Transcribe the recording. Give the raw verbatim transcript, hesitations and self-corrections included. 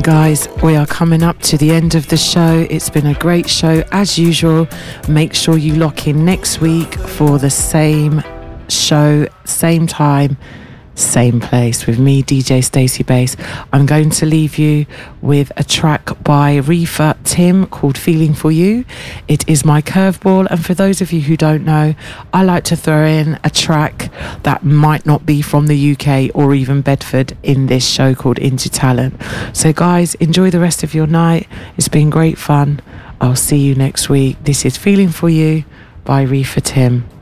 And guys, we are coming up to the end of the show. It's been a great show as usual. Make sure you lock in next week for the same show, same time, same place with me, D J Stacey Bass. I'm going to leave you with a track by Reefer Tim called Feeling For You. It is my curveball, and for those of you who don't know, I like to throw in a track that might not be from the U K or even Bedford in this show called Into Talent. So guys, enjoy the rest of your night. It's been great fun. I'll see you next week. This is Feeling For You by Reefer Tim.